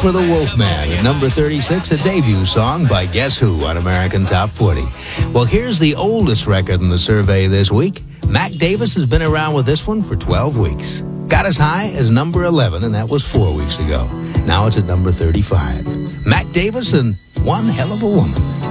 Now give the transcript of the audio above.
for the Wolfman at number 36, a debut song by Guess Who on American Top 40. Well, here's the oldest record in the survey this week. Mac Davis has been around with this one for 12 weeks. Got as high as number 11, and that was 4 weeks ago. Now it's at number 35. Mac Davis and One Hell of a Woman.